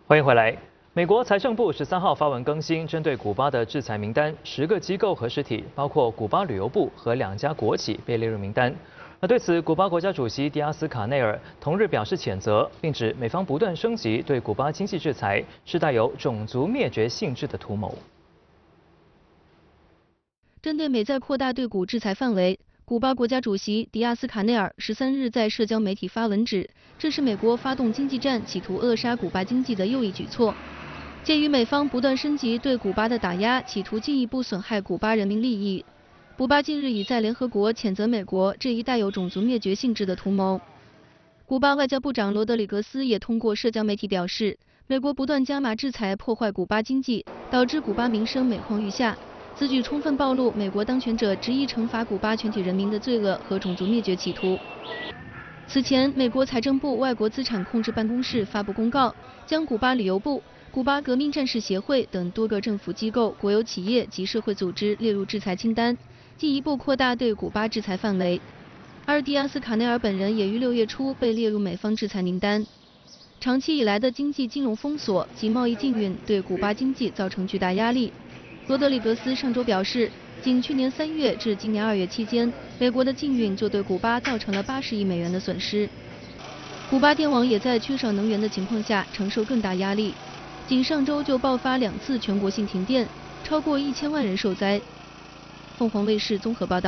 欢迎回来。美国财政部13号发文更新针对古巴的制裁名单，10个机构和实体，包括古巴旅游部和2家国企被列入名单。对此，古巴国家主席迪亚斯卡内尔同日表示谴责，并指美方不断升级对古巴经济制裁是带有种族灭绝性质的图谋。 针对美在扩大对古制裁范围，古巴国家主席迪亚斯卡内尔13日在社交媒体发文指，这是美国发动经济战，企图扼杀古巴经济的又一举措。鉴于美方不断升级对古巴的打压，企图进一步损害古巴人民利益，古巴近日已在联合国谴责美国这一带有种族灭绝性质的图谋。古巴外交部长罗德里格斯也通过社交媒体表示，美国不断加码制裁，破坏古巴经济，导致古巴民生每况愈下。此举充分暴露美国当权者执意惩罚古巴全体人民的罪恶和种族灭绝企图。此前，美国财政部外国资产控制办公室发布公告，将古巴旅游部、古巴革命战士协会等多个政府机构、国有企业及社会组织列入制裁清单，进一步扩大对古巴制裁范围。而迪亚斯卡内尔本人也于6月初被列入美方制裁名单。长期以来的经济金融封锁及贸易禁运对古巴经济造成巨大压力。罗德里格斯上周表示，仅去年3月至今年2月期间，美国的禁运就对古巴造成了80亿美元的损失。古巴电网也在缺少能源的情况下承受更大压力，仅上周就爆发2次全国性停电，超过1000万人受灾。凤凰卫视综合报道。